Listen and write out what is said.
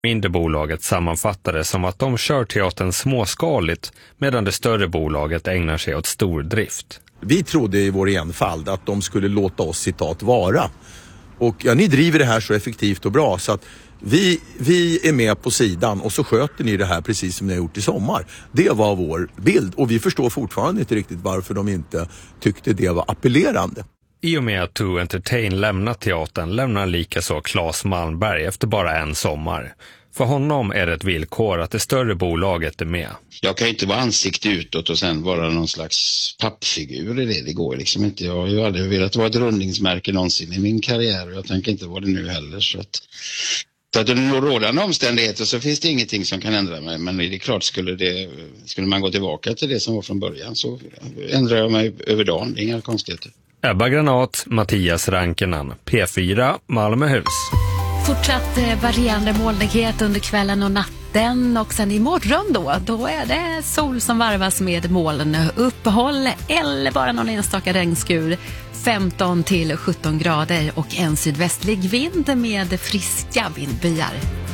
Mindre bolaget sammanfattade som att de kör teatern småskaligt medan det större bolaget ägnar sig åt stordrift. Vi trodde i vår enfald att de skulle låta oss citat vara. Och ja, ni driver det här så effektivt och bra så att vi är med på sidan och så sköter ni det här precis som ni har gjort i sommar. Det var vår bild och vi förstår fortfarande inte riktigt varför de inte tyckte det var appellerande. I och med att To Entertain lämnat teatern lämnar likaså Claes Malmberg efter bara en sommar. För honom är det ett villkor att det större bolaget är med. Jag kan inte vara ansikte utåt och sen vara någon slags pappfigur i det. Det går liksom inte. Jag har ju aldrig velat vara ett rundningsmärke någonsin i min karriär och jag tänker inte vara det nu heller. Så att under rådande omständigheter så finns det ingenting som kan ändra mig. Men det är klart, skulle man gå tillbaka till det som var från början så ändrar jag mig över dagen. Det är inga konstigheter. Ebba Granat, Mattias Rankenan, P4, Malmöhus. Fortsatt varierande molnighet under kvällen och natten och sen imorgon då är det sol som varvas med moln, uppehåll eller bara någon enstaka regnskur, 15 till 17 grader och en sydvästlig vind med friska vindbyar.